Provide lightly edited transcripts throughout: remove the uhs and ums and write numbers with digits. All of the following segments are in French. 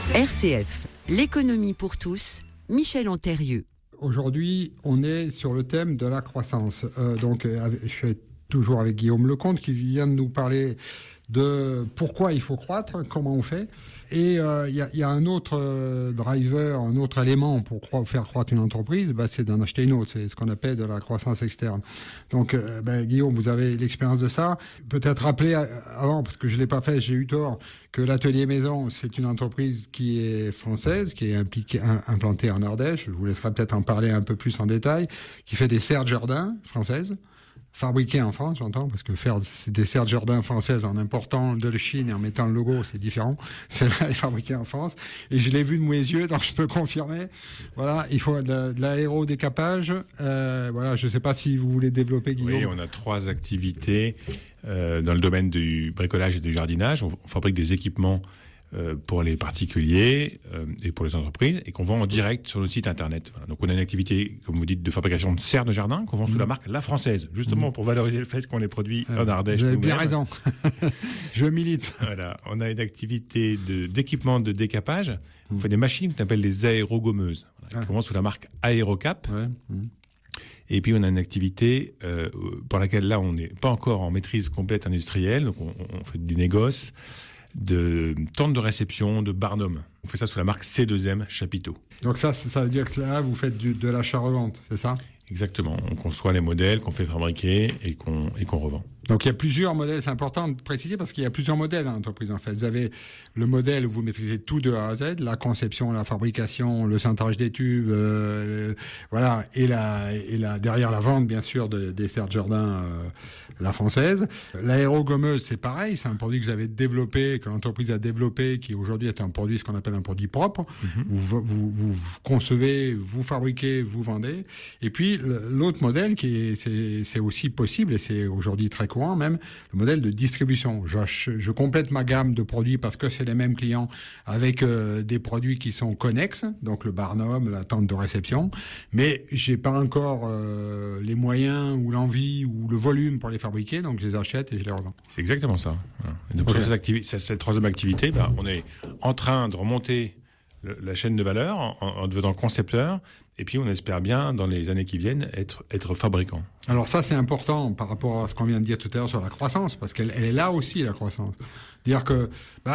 RCF, l'économie pour tous, Michel Antérieux. Aujourd'hui, on est sur le thème de la croissance. Je suis toujours avec Guillaume Lecomte qui vient de nous parler de pourquoi il faut croître, comment on fait. Et il y a un autre driver, un autre élément pour faire croître une entreprise, c'est d'en acheter une autre. C'est ce qu'on appelle de la croissance externe. Donc, Guillaume, vous avez l'expérience de ça. Peut-être rappeler avant, parce que je l'ai pas fait, j'ai eu tort, que l'Atelier Maison, c'est une entreprise qui est française, qui est implantée en Ardèche. Je vous laisserai peut-être en parler un peu plus en détail, qui fait des serres de jardin françaises. Fabriqué en France, j'entends, parce que faire des serres de jardin françaises en important de la Chine et en mettant le logo, c'est différent. Celle-là est fabriquée en France. Et je l'ai vu de mes yeux, donc je peux confirmer. Voilà, il faut de l'aérodécapage. Voilà, je ne sais pas si vous voulez développer, Guillaume. Oui, on a 3 activités dans le domaine du bricolage et du jardinage. On fabrique des équipements pour les particuliers et pour les entreprises et qu'on vend en direct sur notre site internet. Voilà. Donc on a une activité, comme vous dites, de fabrication de serres de jardin qu'on vend sous la marque La Française, justement pour valoriser le fait qu'on les produit en Ardèche. Vous avez bien raison. Je milite. Voilà. On a une activité d'équipement de décapage. On fait des machines qu'on appelle les aérogommeuses, qu'on vend sous la marque Aérocap. Et puis on a une activité pour laquelle là on n'est pas encore en maîtrise complète industrielle, donc on fait du négoce, de tente de réception, de barnum. On fait ça sous la marque C2M Chapiteau. Donc ça veut dire que là, vous faites de l'achat-revente, c'est ça ? Exactement. On conçoit les modèles qu'on fait fabriquer et qu'on revend. Donc il y a plusieurs modèles, c'est important de préciser parce qu'il y a plusieurs modèles dans l'entreprise en fait. Vous avez le modèle où vous maîtrisez tout de A à Z, la conception, la fabrication, le centrage des tubes, voilà, et derrière la vente bien sûr des serres de jardin, La Française. L'aérogommeuse c'est pareil, c'est un produit que vous avez développé, que l'entreprise a développé, qui aujourd'hui est un produit, ce qu'on appelle un produit propre. Vous concevez, vous fabriquez, vous vendez. Et puis l'autre modèle c'est aussi possible et c'est aujourd'hui très courant même, le modèle de distribution. Je complète ma gamme de produits parce que c'est les mêmes clients avec des produits qui sont connexes, donc le barnum, la tente de réception, mais j'ai pas encore les moyens ou l'envie ou le volume pour les fabriquer, donc je les achète et je les revends. C'est exactement ça. Voilà. Et donc sur cette troisième activité, on est en train de remonter la chaîne de valeur en devenant concepteur, et puis on espère bien dans les années qui viennent être fabricant. Alors ça c'est important par rapport à ce qu'on vient de dire tout à l'heure sur la croissance, parce qu'elle est là aussi la croissance. Dire que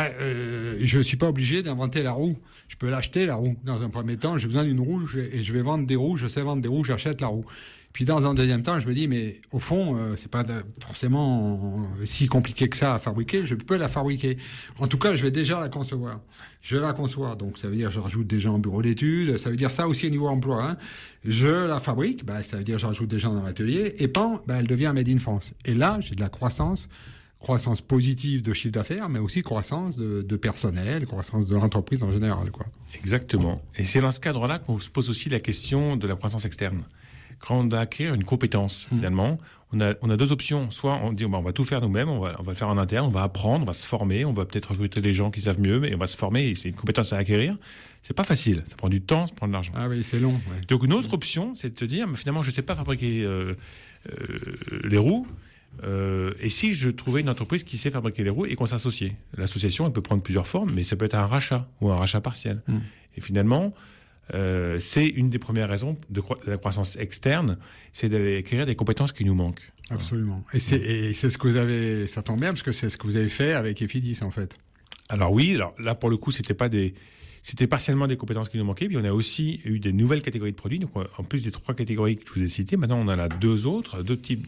je suis pas obligé d'inventer la roue, je peux l'acheter la roue. Dans un premier temps, j'ai besoin d'une roue et je vais vendre des roues, je sais vendre des roues, j'achète la roue. Puis dans un deuxième temps, je me dis, mais au fond, c'est pas forcément si compliqué que ça à fabriquer. Je peux la fabriquer. En tout cas, je vais déjà la concevoir. Je la conçois. Donc, ça veut dire, je rajoute des gens en bureau d'études. Ça veut dire ça aussi au niveau emploi. Hein. Je la fabrique. Ça veut dire, je rajoute des gens dans l'atelier. Et elle devient Made in France. Et là, j'ai de la croissance positive de chiffre d'affaires, mais aussi croissance de personnel, croissance de l'entreprise en général, quoi. Exactement. Et c'est dans ce cadre-là qu'on se pose aussi la question de la croissance externe. Quand on doit acquérir une compétence, finalement, on a 2 options. Soit on dit, on va tout faire nous-mêmes, on va le faire en interne, on va apprendre, on va se former, on va peut-être recruter des gens qui savent mieux, mais on va se former, et c'est une compétence à acquérir. C'est pas facile, ça prend du temps, ça prend de l'argent. Ah oui, c'est long. Ouais. Donc une autre option, c'est de te dire, mais finalement, je sais pas fabriquer les roues, et si je trouvais une entreprise qui sait fabriquer les roues et qu'on s'associait. L'association, elle peut prendre plusieurs formes, mais ça peut être un rachat ou un rachat partiel. Et finalement, c'est une des premières raisons de la croissance externe, c'est d'aller acquérir des compétences qui nous manquent. Absolument. Et c'est ce que vous avez, ça tombe bien parce que c'est ce que vous avez fait avec Efidis en fait. Alors oui, là pour le coup c'était partiellement des compétences qui nous manquaient, puis on a aussi eu des nouvelles catégories de produits. Donc en plus des 3 catégories que je vous ai citées, maintenant on en a deux autres types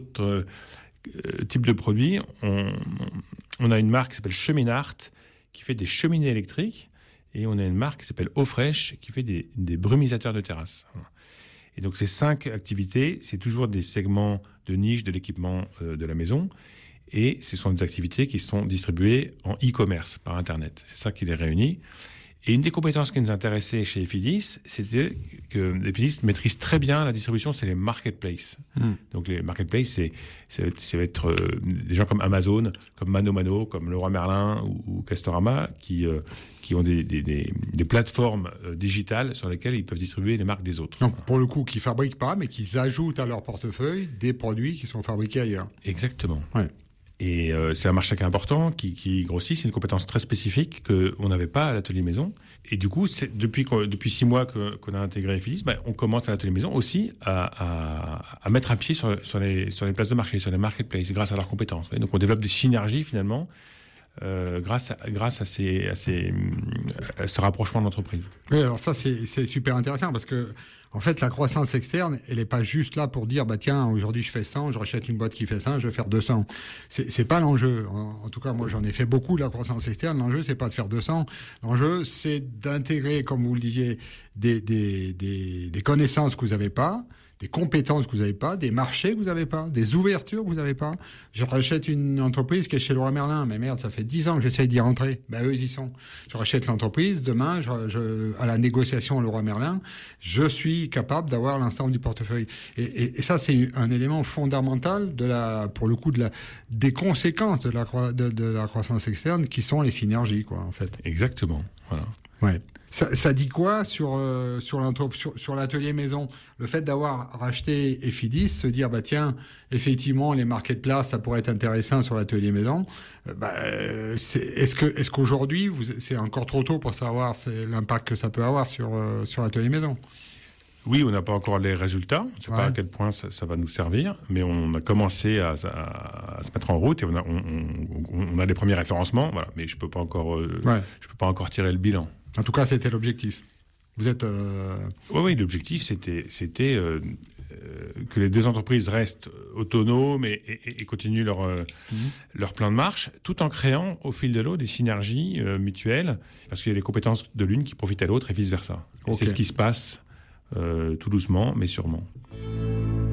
de produits. On a une marque qui s'appelle Cheminart qui fait des cheminées électriques. Et on a une marque qui s'appelle Eau Fraîche qui fait des brumisateurs de terrasse. Et donc ces 5 activités, c'est toujours des segments de niche de l'équipement de la maison. Et ce sont des activités qui sont distribuées en e-commerce par Internet. C'est ça qui les réunit. Et une des compétences qui nous intéressait chez Efidis, c'était que Efidis maîtrise très bien la distribution, c'est les marketplaces. Donc les marketplaces, ça va être des gens comme Amazon, comme Mano, comme Leroy Merlin ou Castorama, qui ont des plateformes digitales sur lesquelles ils peuvent distribuer les marques des autres. Donc pour le coup, qui fabriquent pas, mais qui ajoutent à leur portefeuille des produits qui sont fabriqués ailleurs. Exactement. Ouais. Et c'est un marché qui est important, qui grossit. C'est une compétence très spécifique qu'on n'avait pas à l'atelier maison. Et du coup, depuis 6 mois qu'on a intégré Efidis, on commence à l'atelier maison aussi à mettre un pied sur les places de marché, sur les marketplaces, grâce à leurs compétences. Et donc on développe des synergies finalement grâce à ce rapprochement d'entreprise. Oui, alors ça c'est super intéressant parce que en fait la croissance externe, elle est pas juste là pour dire tiens, aujourd'hui je fais 100, je rachète une boîte qui fait 100, je vais faire 200. C'est pas l'enjeu. En tout cas, moi j'en ai fait beaucoup de la croissance externe. L'enjeu c'est pas de faire 200. L'enjeu c'est d'intégrer, comme vous le disiez, des connaissances que vous avez pas, des compétences que vous n'avez pas, des marchés que vous n'avez pas, des ouvertures que vous n'avez pas. Je rachète une entreprise qui est chez Leroy Merlin, mais merde, ça fait 10 ans que j'essaye d'y rentrer. Eux, ils y sont. Je rachète l'entreprise, demain, à la négociation Leroy Merlin, je suis capable d'avoir l'ensemble du portefeuille. Et ça, c'est un élément fondamental pour le coup, des conséquences de la croissance externe, qui sont les synergies, quoi, en fait. Exactement. Voilà. Ouais. Ça dit quoi sur l'atelier maison? Le fait d'avoir racheté Efidis, se dire tiens, effectivement les marketplaces ça pourrait être intéressant sur l'atelier maison. Est-ce qu'aujourd'hui c'est encore trop tôt pour savoir l'impact que ça peut avoir sur l'atelier maison? Oui, on n'a pas encore les résultats. On ne sait pas à quel point ça va nous servir, mais on a commencé à se mettre en route et on a des premiers référencements. Voilà, mais je peux pas encore tirer le bilan. En tout cas, c'était l'objectif. Vous êtes. Oui, l'objectif c'était que les deux entreprises restent autonomes et continuent leur plan de marche, tout en créant au fil de l'eau des synergies mutuelles, parce qu'il y a les compétences de l'une qui profitent à l'autre et vice versa. Okay. C'est ce qui se passe tout doucement, mais sûrement.